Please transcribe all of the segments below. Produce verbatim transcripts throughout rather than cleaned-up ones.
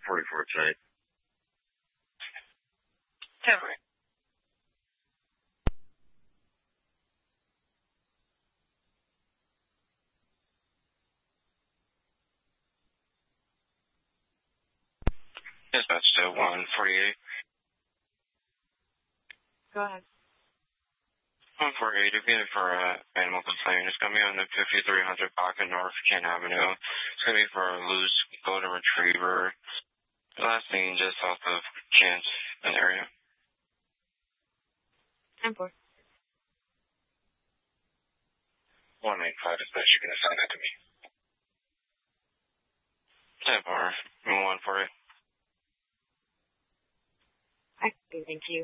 forty-four tonight. Cover it. Dispatch to one forty-eight. Go ahead. one forty-eight, if you're for an uh, animal complaint, it's going to be on the fifty-three hundred block of North Kent Avenue. It's going to be for a loose golden retriever. The last thing just off of Kent, an area. ten four. one eighty-five, dispatch, you can assign that to me. ten four, one forty-eight. I thank you.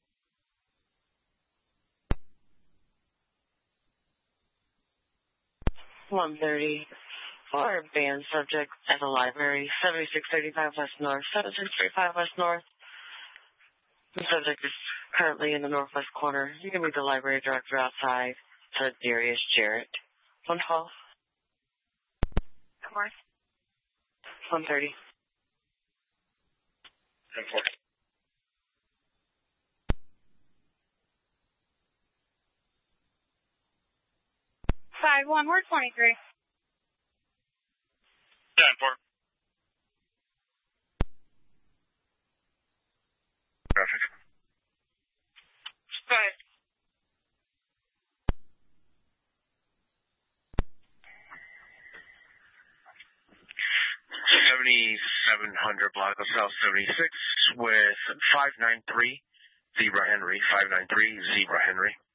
one thirty. For banned subject at the library, seventy-six thirty-five West North, seventy-six thirty-five West North. The subject is currently in the northwest corner. You can meet the library director outside, to Darius Jarrett. one twelve. Of course. one thirty. ten forty. five one, we're twenty-three. ten four. Traffic. Go ahead. seventy-seven hundred block of South seventy-six with five nine three Zebra Henry. five nine three Zebra Henry.